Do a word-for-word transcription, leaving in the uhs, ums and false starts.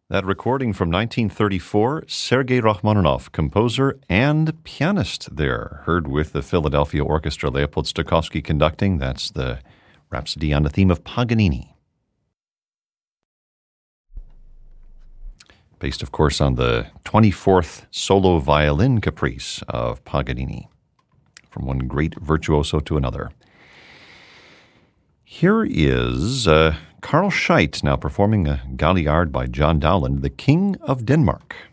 That recording from nineteen thirty-four, Sergei Rachmaninoff, composer and pianist there, heard with the Philadelphia Orchestra, Leopold Stokowski conducting. That's the Rhapsody on the theme of Paganini. Based, of course, on the twenty-fourth solo violin caprice of Paganini, from one great virtuoso to another. Here is uh, Carl Scheidt now performing a Galliard by John Dowland, The King of Denmark.